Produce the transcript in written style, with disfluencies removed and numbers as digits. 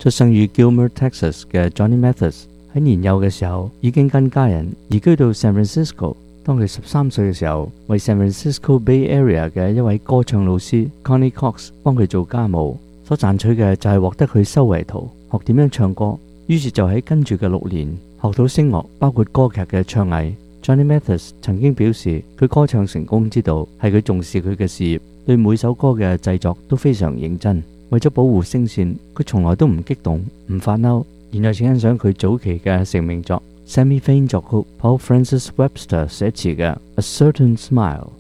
出生於 Gilmer、Texas 嘅 Johnny Mathis 喺年幼嘅時候已經跟家人移居到 San Francisco。當佢13歲嘅時候，為 San Francisco Bay Area 嘅一位歌唱老師 Connie Cox 幫佢做家務，所賺取嘅就係獲得佢修為圖，學點樣唱歌。於是就喺跟住嘅6年學到聲樂，包括歌劇嘅唱藝。Johnny Mathis 曾經表示，佢歌唱成功之道係佢重視佢嘅事業，對每首歌嘅製作都非常認真。為咗保護聲線，佢從來都唔激動、唔發嬲。現在請欣賞佢早期嘅成名作 Sammy Fain 作曲，Paul Francis Webster 寫詞嘅《A Certain Smile》。